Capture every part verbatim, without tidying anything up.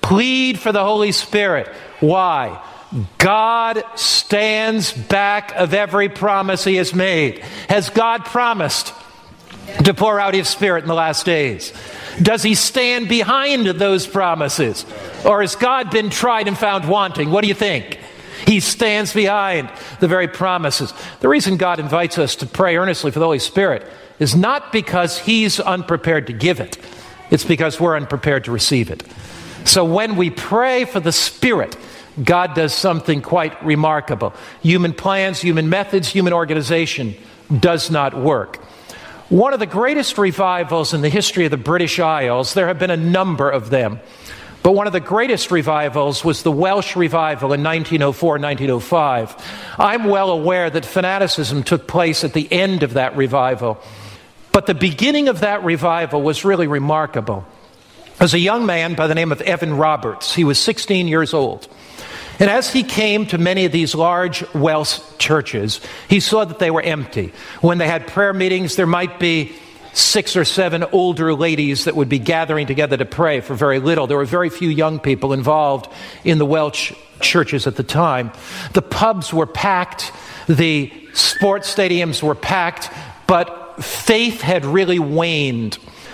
Plead for the Holy Spirit. Why? God stands back of every promise he has made. Has God promised to pour out his Spirit in the last days? Does he stand behind those promises? Or has God been tried and found wanting? What do you think? He stands behind the very promises. The reason God invites us to pray earnestly for the Holy Spirit is not because he's unprepared to give it. It's because we're unprepared to receive it. So when we pray for the Spirit, God does something quite remarkable. Human plans, human methods, human organization does not work. One of the greatest revivals in the history of the British Isles, there have been a number of them, but one of the greatest revivals was the Welsh revival in nineteen oh four, nineteen oh five. I'm well aware that fanaticism took place at the end of that revival, but the beginning of that revival was really remarkable. There was a young man by the name of Evan Roberts. He was sixteen years old. And as he came to many of these large Welsh churches, he saw that they were empty. When they had prayer meetings, there might be six or seven older ladies that would be gathering together to pray for very little. There were very few young people involved in the Welsh churches at the time. The pubs were packed, the sports stadiums were packed, but faith had really waned.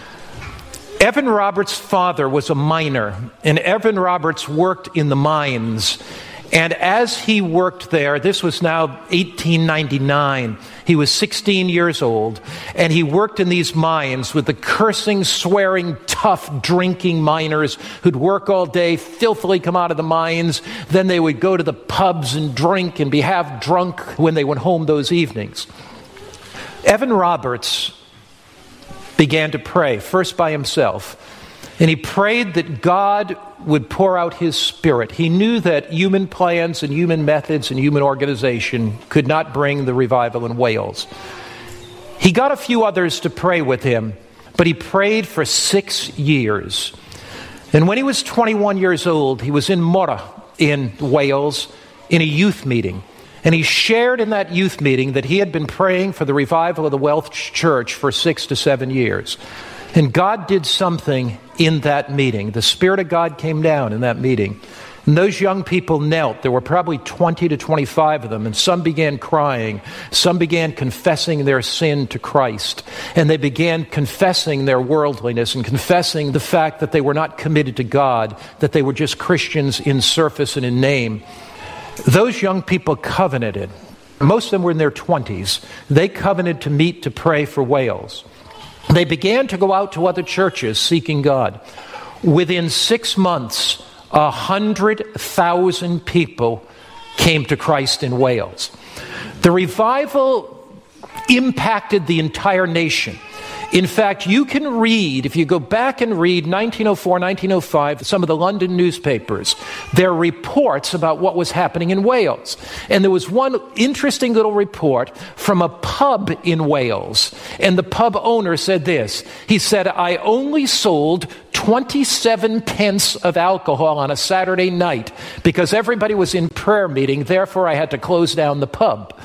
Evan Roberts' father was a miner, and Evan Roberts worked in the mines. And as he worked there, this was now eighteen ninety-nine, he was sixteen years old, and he worked in these mines with the cursing, swearing, tough, drinking miners who'd work all day, filthily come out of the mines. Then they would go to the pubs and drink and be half drunk when they went home those evenings. Evan Roberts began to pray, first by himself. And he prayed that God would pour out his Spirit. He knew that human plans and human methods and human organization could not bring the revival in Wales. He got a few others to pray with him, but he prayed for six years. And when he was twenty-one years old, he was in Morra in Wales in a youth meeting. And he shared in that youth meeting that he had been praying for the revival of the Welsh church for six to seven years. And God did something in that meeting. The Spirit of God came down in that meeting. And those young people knelt. There were probably twenty to twenty-five of them. And some began crying. Some began confessing their sin to Christ. And they began confessing their worldliness and confessing the fact that they were not committed to God, that they were just Christians in surface and in name. Those young people covenanted. Most of them were in their twenties. They covenanted to meet to pray for Wales. They began to go out to other churches seeking God. Within six months, a hundred thousand people came to Christ in Wales. The revival impacted the entire nation. In fact, you can read, if you go back and read nineteen oh four, nineteen oh five, some of the London newspapers, there are reports about what was happening in Wales. And there was one interesting little report from a pub in Wales. And the pub owner said this. He said, I only sold twenty-seven pence of alcohol on a Saturday night because everybody was in prayer meeting. Therefore, I had to close down the pub.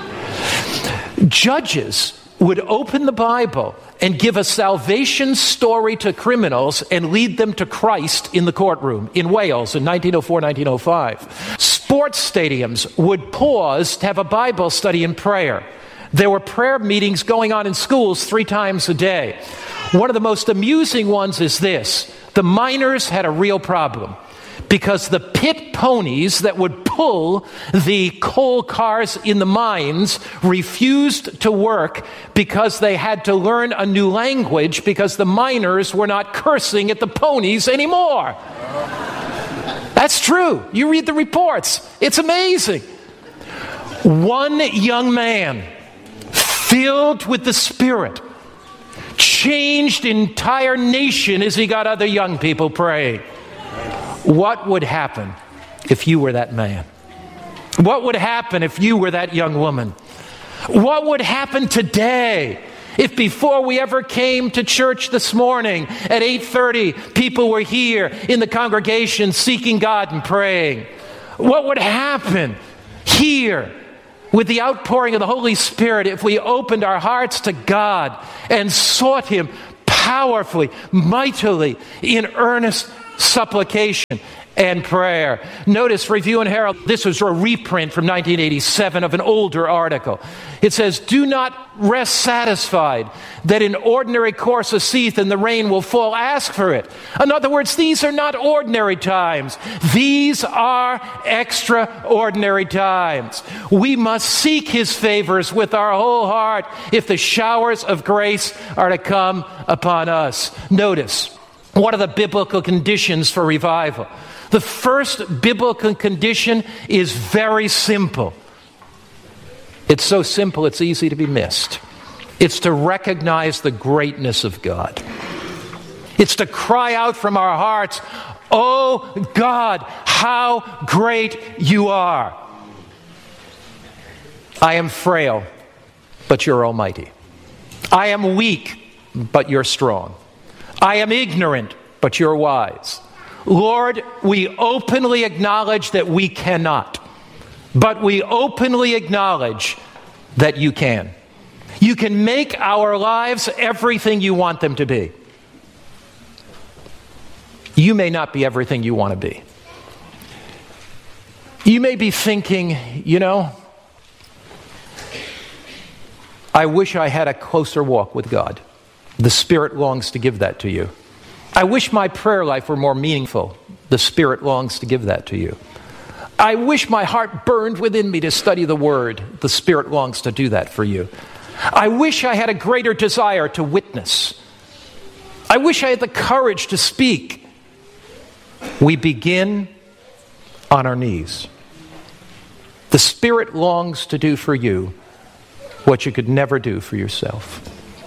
Judges would open the Bible and give a salvation story to criminals and lead them to Christ in the courtroom in Wales in nineteen oh four, nineteen oh five. Sports stadiums would pause to have a Bible study and prayer. There were prayer meetings going on in schools three times a day. One of the most amusing ones is this. The miners had a real problem because the pit ponies that would pull the coal cars in the mines refused to work because they had to learn a new language because the miners were not cursing at the ponies anymore. That's true. You read the reports. It's amazing. One young man, filled with the Spirit, changed the entire nation as he got other young people praying. What would happen if you were that man? What would happen if you were that young woman? What would happen today if before we ever came to church this morning at eight thirty, people were here in the congregation seeking God and praying? What would happen here with the outpouring of the Holy Spirit if we opened our hearts to God and sought Him powerfully, mightily, in earnest supplication, and prayer. Notice, Review and Herald, this was a reprint from nineteen eighty-seven of an older article. It says, do not rest satisfied that in ordinary course of season and the rain will fall. Ask for it. In other words, these are not ordinary times. These are extraordinary times. We must seek his favors with our whole heart if the showers of grace are to come upon us. Notice, what are the biblical conditions for revival? The first biblical condition is very simple. It's so simple, it's easy to be missed. It's to recognize the greatness of God. It's to cry out from our hearts, "Oh God, how great you are." I am frail, but you're almighty. I am weak, but you're strong. I am ignorant, but you're wise. Lord, we openly acknowledge that we cannot, but we openly acknowledge that you can. You can make our lives everything you want them to be. You may not be everything you want to be. You may be thinking, you know, I wish I had a closer walk with God. The Spirit longs to give that to you. I wish my prayer life were more meaningful. The Spirit longs to give that to you. I wish my heart burned within me to study the Word. The Spirit longs to do that for you. I wish I had a greater desire to witness. I wish I had the courage to speak. We begin on our knees. The Spirit longs to do for you what you could never do for yourself.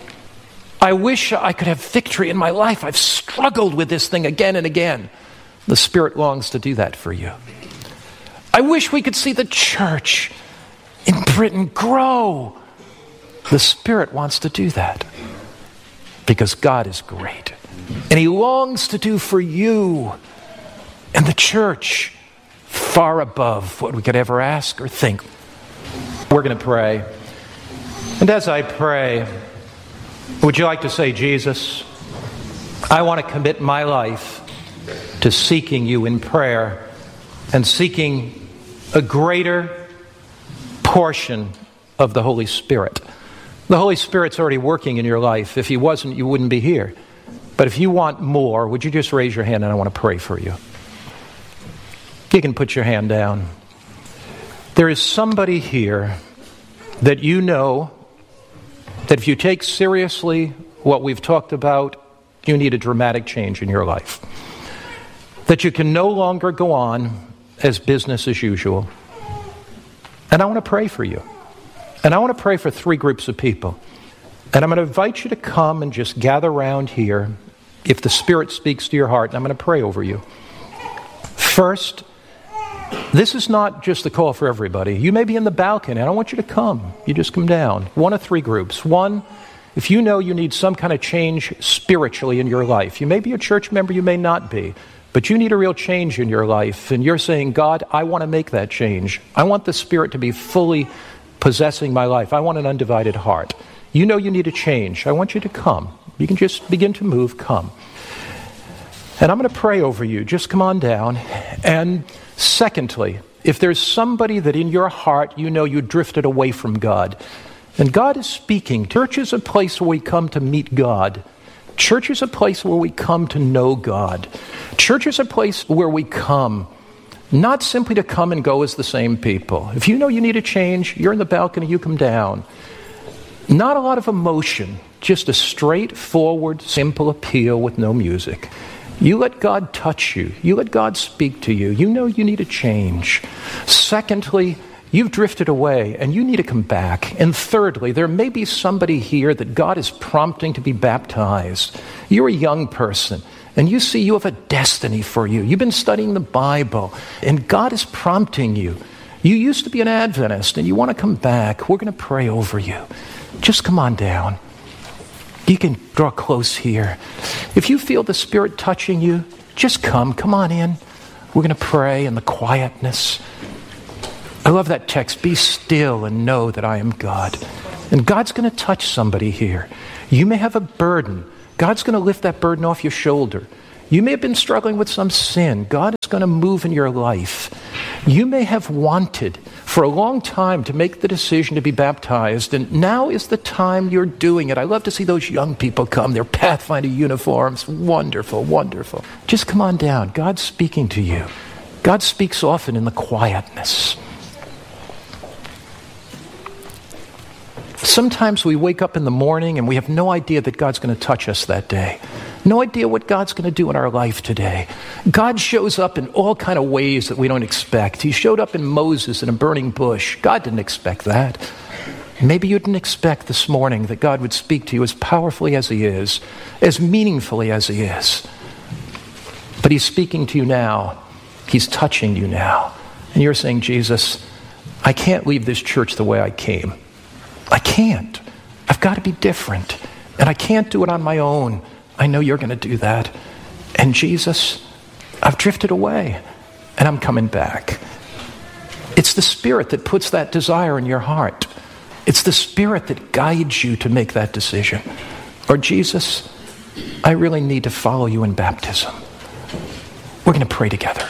I wish I could have victory in my life. I've struggled with this thing again and again. The Spirit longs to do that for you. I wish we could see the church in Britain grow. The Spirit wants to do that because God is great. And he longs to do for you and the church far above what we could ever ask or think. We're going to pray. And as I pray, would you like to say, Jesus, I want to commit my life to seeking you in prayer and seeking a greater portion of the Holy Spirit. The Holy Spirit's already working in your life. If he wasn't, you wouldn't be here. But if you want more, would you just raise your hand and I want to pray for you. You can put your hand down. There is somebody here that you know that if you take seriously what we've talked about, you need a dramatic change in your life. That you can no longer go on as business as usual. And I want to pray for you. And I want to pray for three groups of people. And I'm going to invite you to come and just gather around here if the Spirit speaks to your heart, and I'm going to pray over you. First, this is not just a call for everybody. You may be in the balcony. I don't want you to come. You just come down. One of three groups. One, if you know you need some kind of change spiritually in your life. You may be a church member, you may not be. But you need a real change in your life. And you're saying, God, I want to make that change. I want the Spirit to be fully possessing my life. I want an undivided heart. You know you need a change. I want you to come. You can just begin to move. Come. And I'm going to pray over you. Just come on down. And secondly, if there's somebody that in your heart you know you drifted away from God, and God is speaking. Church is a place where we come to meet God. Church is a place where we come to know God. Church is a place where we come not simply to come and go as the same people. If you know you need a change, you're in the balcony, you come down. Not a lot of emotion, just a straightforward, simple appeal with no music. You let God touch you. You let God speak to you. You know you need a change. Secondly, you've drifted away and you need to come back. And thirdly, there may be somebody here that God is prompting to be baptized. You're a young person and you see you have a destiny for you. You've been studying the Bible and God is prompting you. You used to be an Adventist and you want to come back. We're going to pray over you. Just come on down. You can draw close here. If you feel the Spirit touching you, just come. Come on in. We're going to pray in the quietness. I love that text. Be still and know that I am God. And God's going to touch somebody here. You may have a burden. God's going to lift that burden off your shoulder. You may have been struggling with some sin. God is going to move in your life. You may have wanted for a long time to make the decision to be baptized, and now is the time you're doing it. I love to see those young people come, their Pathfinder uniforms. Wonderful, wonderful. Just come on down. God's speaking to you. God speaks often in the quietness. Sometimes we wake up in the morning and we have no idea that God's going to touch us that day. No idea what God's going to do in our life today. God shows up in all kind of ways that we don't expect. He showed up in Moses in a burning bush. God didn't expect that. Maybe you didn't expect this morning that God would speak to you as powerfully as he is, as meaningfully as he is. But he's speaking to you now. He's touching you now. And you're saying, Jesus, I can't leave this church the way I came. I can't. I've got to be different. And I can't do it on my own. I know you're going to do that. And Jesus, I've drifted away and I'm coming back. It's the Spirit that puts that desire in your heart. It's the Spirit that guides you to make that decision. Or Jesus, I really need to follow you in baptism. We're going to pray together.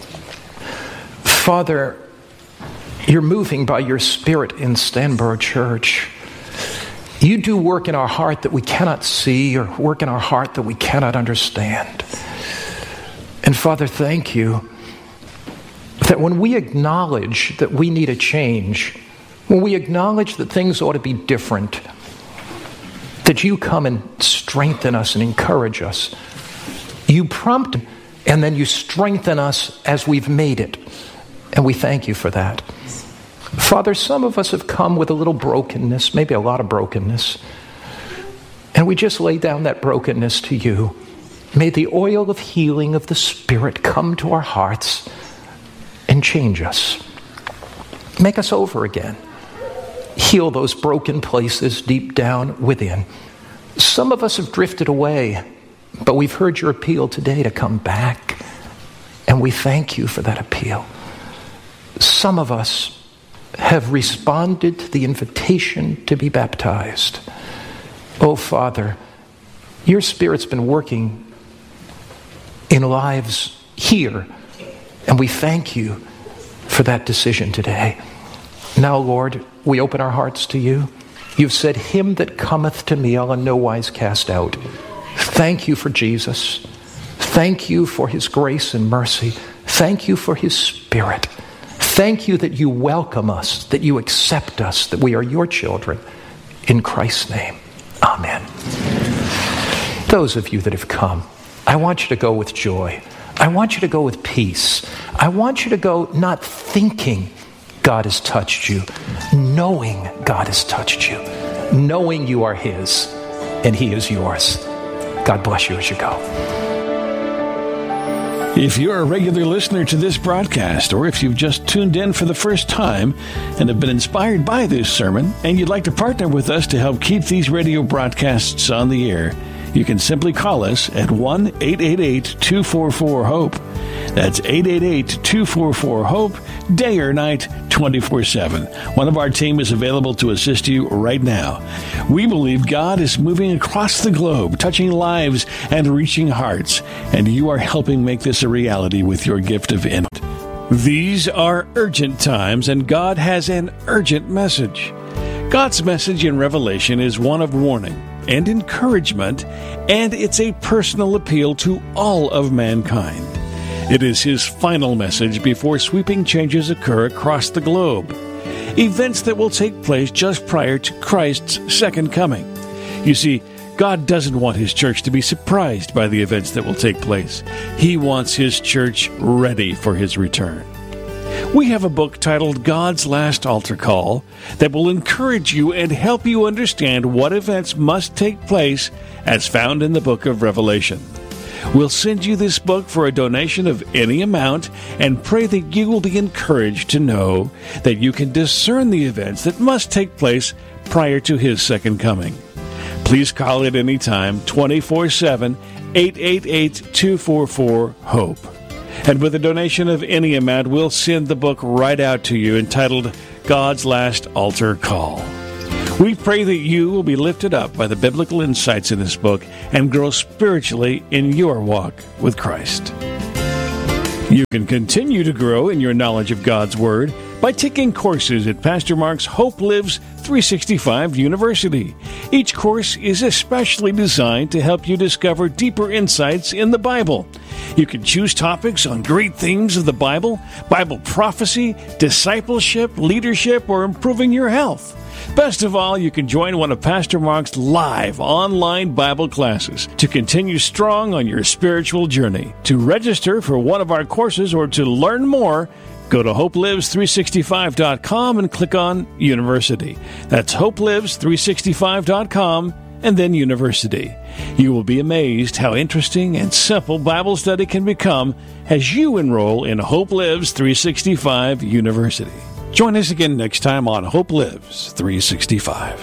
Father, you're moving by your Spirit in Stanborough Church. You do work in our heart that we cannot see, or work in our heart that we cannot understand. And Father, thank you that when we acknowledge that we need a change, when we acknowledge that things ought to be different, that you come and strengthen us and encourage us. You prompt and then you strengthen us as we've made it. And we thank you for that. Father, some of us have come with a little brokenness, maybe a lot of brokenness, and we just lay down that brokenness to you. May the oil of healing of the Spirit come to our hearts and change us. Make us over again. Heal those broken places deep down within. Some of us have drifted away, but we've heard your appeal today to come back, and we thank you for that appeal. Some of us have responded to the invitation to be baptized. Oh, Father, your Spirit's been working in lives here, and we thank you for that decision today. Now, Lord, we open our hearts to you. You've said, him that cometh to me I'll in no wise cast out. Thank you for Jesus. Thank you for his grace and mercy. Thank you for his Spirit. Thank you that you welcome us, that you accept us, that we are your children. In Christ's name, amen. Those of you that have come, I want you to go with joy. I want you to go with peace. I want you to go not thinking God has touched you, knowing God has touched you, knowing you are his and he is yours. God bless you as you go. If you're a regular listener to this broadcast, or if you've just tuned in for the first time and have been inspired by this sermon, and you'd like to partner with us to help keep these radio broadcasts on the air, you can simply call us at one eight eight eight, two four four, HOPE. That's eight eight eight, two four four, HOPE, day or night, twenty-four seven. One of our team is available to assist you right now. We believe God is moving across the globe, touching lives and reaching hearts, and you are helping make this a reality with your gift of input. These are urgent times, and God has an urgent message. God's message in Revelation is one of warning and encouragement, and it's a personal appeal to all of mankind. It is his final message before sweeping changes occur across the globe, events that will take place just prior to Christ's second coming. You see, God doesn't want his church to be surprised by the events that will take place. He wants his church ready for his return. We have a book titled God's Last Altar Call that will encourage you and help you understand what events must take place as found in the book of Revelation. We'll send you this book for a donation of any amount and pray that you will be encouraged to know that you can discern the events that must take place prior to his second coming. Please call at any time, twenty-four seven, eight eight eight, two four four, HOPE. And with a donation of any amount, we'll send the book right out to you entitled God's Last Altar Call. We pray that you will be lifted up by the biblical insights in this book and grow spiritually in your walk with Christ. You can continue to grow in your knowledge of God's Word by taking courses at Pastor Mark's Hope Lives three sixty-five University. Each course is especially designed to help you discover deeper insights in the Bible. You can choose topics on great themes of the Bible, Bible prophecy, discipleship, leadership, or improving your health. Best of all, you can join one of Pastor Mark's live online Bible classes to continue strong on your spiritual journey. To register for one of our courses or to learn more, go to hope lives three sixty-five dot com and click on University. That's hope lives three sixty-five dot com and then University. You will be amazed how interesting and simple Bible study can become as you enroll in Hope Lives three sixty-five University. Join us again next time on Hope Lives three sixty-five.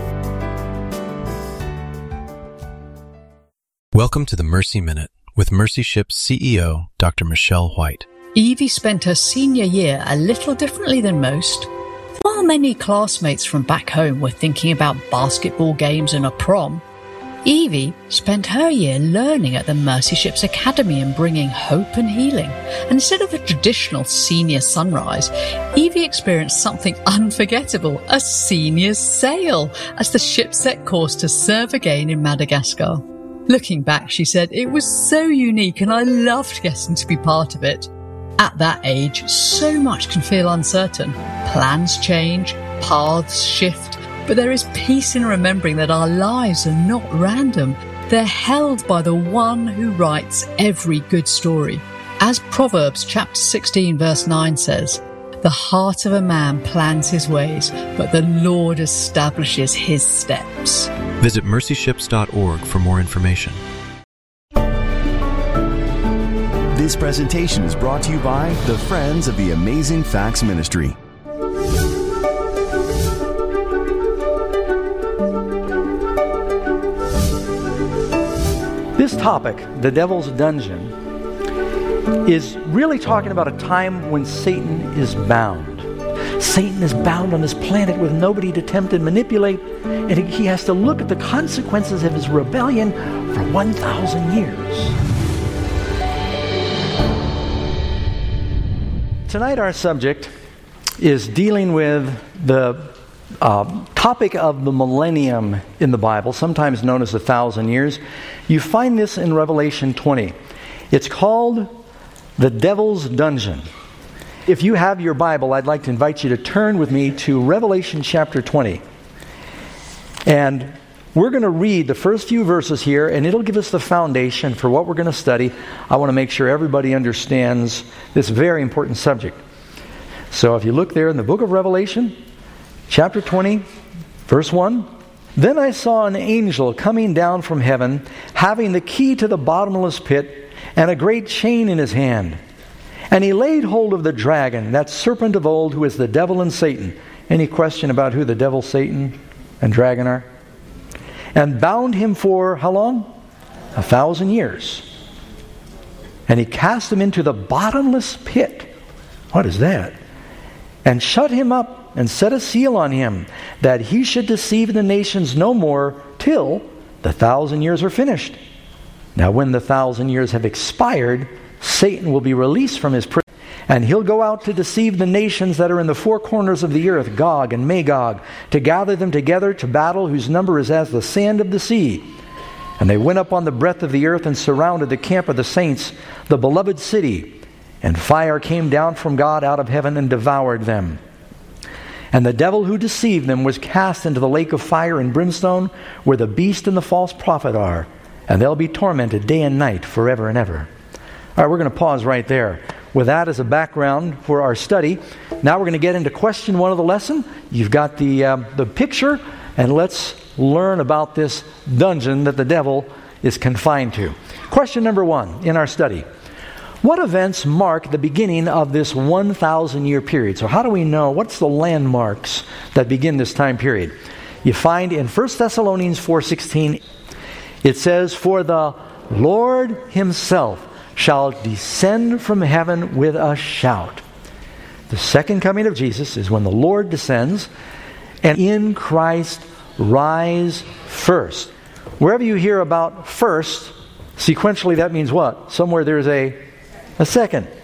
Welcome to the Mercy Minute with Mercy Ship's C E O, Doctor Michelle White. Evie spent her senior year a little differently than most. While many classmates from back home were thinking about basketball games and a prom, Evie spent her year learning at the Mercy Ships Academy and bringing hope and healing. And instead of a traditional senior sunrise, Evie experienced something unforgettable, a senior sail, as the ship set course to serve again in Madagascar. Looking back, she said, it was so unique and I loved getting to be part of it. At that age, so much can feel uncertain. Plans change, paths shift, but there is peace in remembering that our lives are not random. They're held by the one who writes every good story. As Proverbs chapter sixteen verse nine says, the heart of a man plans his ways, but the Lord establishes his steps. Visit mercy ships dot org for more information. This presentation is brought to you by the Friends of the Amazing Facts Ministry. This topic, the devil's dungeon, is really talking about a time when Satan is bound. Satan is bound on this planet with nobody to tempt and manipulate, and he has to look at the consequences of his rebellion for one thousand years. Tonight our subject is dealing with the uh, topic of the millennium in the Bible, sometimes known as a thousand years. You find this in Revelation twenty. It's called the Devil's Dungeon. If you have your Bible, I'd like to invite you to turn with me to Revelation chapter twenty. And we're going to read the first few verses here, and it'll give us the foundation for what we're going to study. I want to make sure everybody understands this very important subject. So if you look there in the book of Revelation, chapter twenty, verse one, then I saw an angel coming down from heaven, having the key to the bottomless pit and a great chain in his hand. And he laid hold of the dragon, that serpent of old, who is the devil and Satan. Any question about who the devil, Satan, and dragon are? And bound him for how long? A thousand years. And he cast him into the bottomless pit. What is that? And shut him up and set a seal on him, that he should deceive the nations no more till the thousand years are finished. Now when the thousand years have expired, Satan will be released from his prison, and he'll go out to deceive the nations that are in the four corners of the earth, Gog and Magog, to gather them together to battle, whose number is as the sand of the sea. And they went up on the breadth of the earth and surrounded the camp of the saints, the beloved city. And fire came down from God out of heaven and devoured them. And the devil who deceived them was cast into the lake of fire and brimstone, where the beast and the false prophet are, and they'll be tormented day and night forever and ever. All right, we're going to pause right there. With that as a background for our study, now we're going to get into question one of the lesson. You've got the uh, the picture, and let's learn about this dungeon that the devil is confined to. Question number one in our study. What events mark the beginning of this one thousand year period? So how do we know? What's the landmarks that begin this time period? You find in First Thessalonians four sixteen, it says, "For the Lord himself shall descend from heaven with a shout." The second coming of Jesus is when the Lord descends, and in Christ rise first. Wherever you hear about first, sequentially that means what? Somewhere there's a, a second.